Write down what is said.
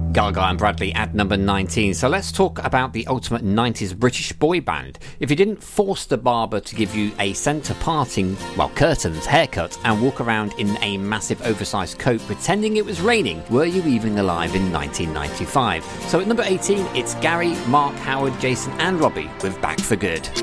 Gaga and Bradley at number 19. So let's talk about the ultimate 90s British boy band. If you didn't force the barber to give you a centre parting, curtains, haircut and walk around in a massive oversized coat pretending it was raining, were you even alive in 1995? So at number 18, it's Gary, Mark, Howard, Jason and Robbie with Back for Good.